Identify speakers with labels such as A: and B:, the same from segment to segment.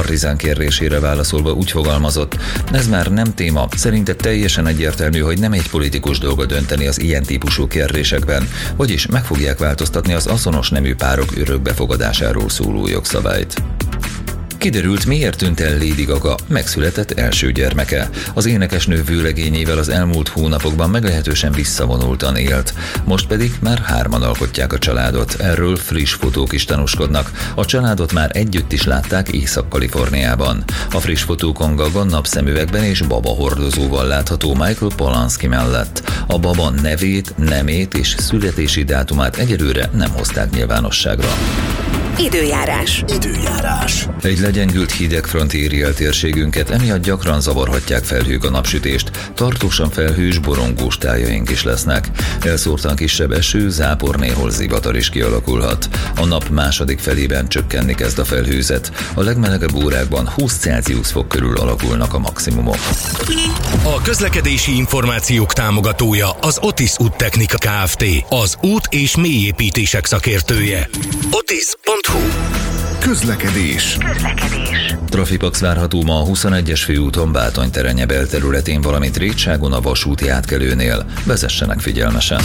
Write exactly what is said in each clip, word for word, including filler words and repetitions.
A: Partizán kérésére válaszolva úgy fogalmazott: ez már nem téma, szerinte teljesen egyértelmű, hogy nem egy politikus dolga dönteni az ilyen típusú kérdésekben, vagyis meg fogják változtatni az azonos nemű párok örökbefogadásáról szóló jogszabályt. Kiderült, miért tűnt el Lady Gaga megszületett első gyermeke. Az énekesnő vőlegényével az elmúlt hónapokban meglehetősen visszavonultan élt. Most pedig már hárman alkotják a családot. Erről friss fotók is tanúskodnak. A családot már együtt is látták Észak-Kaliforniában. A friss fotókon Gaga napszemüvegben és baba hordozóval látható Michael Polanski mellett. A baba nevét, nemét és születési dátumát egyelőre nem hozták nyilvánosságra.
B: Időjárás. Időjárás.
A: Egy legyengült hidegfront éri el térségünket, emiatt gyakran zavarhatják felhők a napsütést, tartósan felhős, borongós tájaink is lesznek. Elszórtan kisebb eső, zápor, néhol zivatar is kialakulhat. A nap második felében csökkenni kezd a felhőzet. A legmelegebb órákban húsz Celsius fok körül alakulnak a maximumok.
C: A közlekedési információk támogatója az Otis Úttechnika Kft. Az út- és mélyépítések szakértője. otis pont hu.
D: Közlekedés.
B: Közlekedés.
A: Trafipax várható ma a huszonegyes főúton Bátony-Terenye belterületén, valamint Rétságon a vasúti átkelőnél. Vezessenek figyelmesen.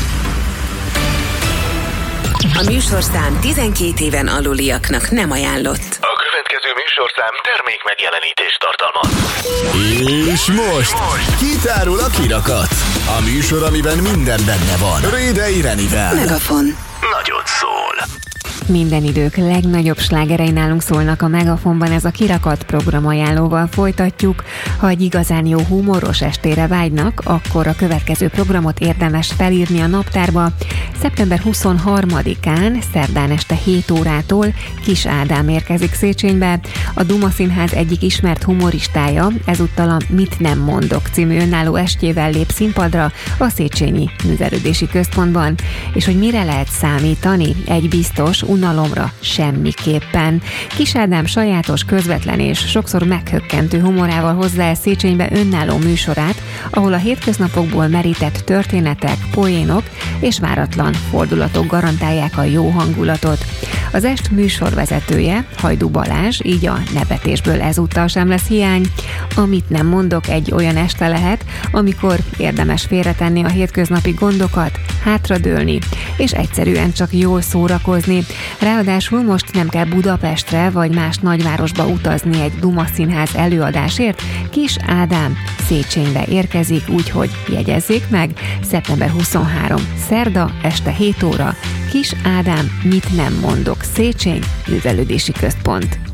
B: A műsorszám tizenkét éven aluliaknak nem ajánlott.
C: A következő műsorszám termék megjelenítést tartalmaz.
D: És most kitárul a kirakat. A műsor, amiben minden benne van. Rédei Renivel.
B: Megafon.
C: Nagyot szól.
E: Minden idők legnagyobb slágerei nálunk szólnak a Megafonban, ez a Kirakat programajánlóval folytatjuk. Ha egy igazán jó humoros estére vágynak, akkor a következő programot érdemes felírni a naptárba. szeptember huszonharmadikán, szerdán este hét órától Kis Ádám érkezik Széchenybe. A Duma Színház egyik ismert humoristája ezúttal a Mit nem mondok című önálló estjével lép színpadra a Széchenyi Művelődési Központban. És hogy mire lehet számítani? Egy biztos, unalomra semmiképpen. Kis Ádám sajátos, közvetlen és sokszor meghökkentő humorával hozza el Széchenybe önálló műsorát, ahol a hétköznapokból merített történetek, poénok és váratlan fordulatok garantálják a jó hangulatot. Az est műsorvezetője, Hajdú Balázs, így a nevetésből ezúttal sem lesz hiány. Amit nem mondok, egy olyan este lehet, amikor érdemes félretenni a hétköznapi gondokat, hátradőlni, és egyszerűen csak jól szórakozni. Ráadásul most nem kell Budapestre vagy más nagyvárosba utazni egy Duma Színház előadásért. Kis Ádám Széchenybe érkezik, úgyhogy jegyezzék meg, szeptember huszonharmadika, szerda este hét óra, Kis Ádám Mit nem mondok, Szécheny Művelődési Központ.